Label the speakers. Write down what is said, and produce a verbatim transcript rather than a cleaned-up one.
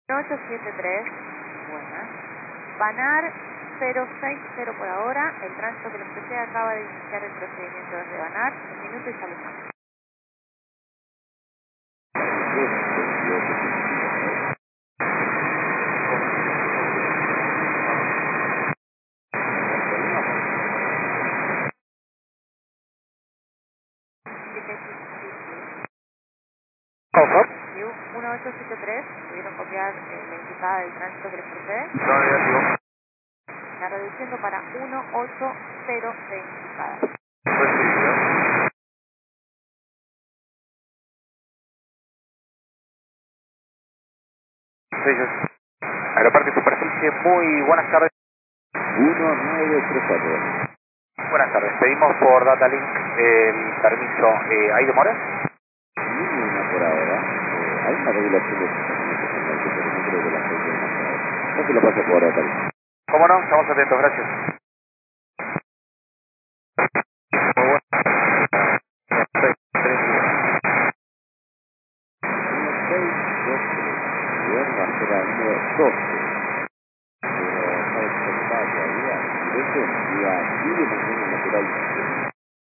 Speaker 1: ocho siete tres, buenas. Banar cero seis cero por ahora, el tránsito que les ofrece acaba de iniciar el procedimiento desde Banar, un minuto y salimos. uno ocho siete tres, ¿pudieron copiar eh, la indicada del tránsito que les procede?
Speaker 2: No, negativo.
Speaker 1: Está reduciendo para uno ocho cero de indicada.
Speaker 2: Recibido. Sí, sí. Aeroparque Superficie, muy buenas tardes.
Speaker 3: uno nueve tres cuatro.
Speaker 2: Buenas tardes, pedimos por Datalink el permiso. Eh, ¿Hay demora?
Speaker 3: Ninguna por ahora. Eh, hay una regulación de estacionamiento general, pero no creo que la gente demasiado. No se lo paso por ahora, tal vez.
Speaker 2: ¿Cómo no? Estamos atentos, gracias. Muy buenas. seis, tres,
Speaker 3: uno seis dos tres. Viernes va a ser al número doce. Pero no está todavía. Directo, día diez de mañana natural.